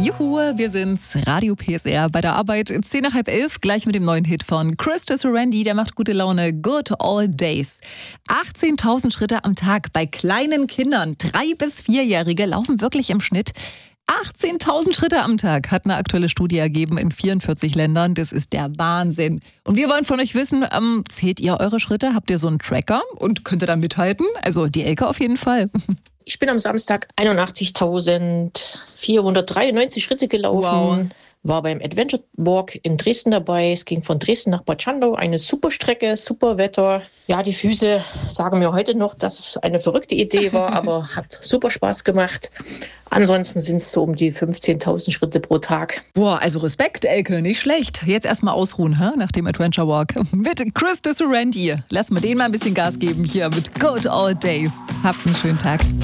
Juhu, wir sind's, Radio PSR bei der Arbeit, 10 nach halb 11, gleich mit dem neuen Hit von Christus Randy, der macht gute Laune, Good Old Days. 18.000 Schritte am Tag bei kleinen Kindern, 3- bis 4-Jährige laufen wirklich im Schnitt 18.000 Schritte am Tag, hat eine aktuelle Studie ergeben in 44 Ländern. Das ist der Wahnsinn. Und wir wollen von euch wissen, zählt ihr eure Schritte? Habt ihr so einen Tracker und könnt ihr da mithalten? Also die Elke auf jeden Fall. Ich bin am Samstag 81.493 Schritte gelaufen. Wow. War beim Adventure Walk in Dresden dabei. Es ging von Dresden nach Bad Schandau. Eine super Strecke, super Wetter. Ja, die Füße sagen mir heute noch, dass es eine verrückte Idee war, aber hat super Spaß gemacht. Ansonsten sind es so um die 15.000 Schritte pro Tag. Boah, also Respekt, Elke, nicht schlecht. Jetzt erstmal ausruhen, nach dem Adventure Walk. Mit Christus Randy. Lass mal den mal ein bisschen Gas geben hier mit Good Old Days. Habt einen schönen Tag.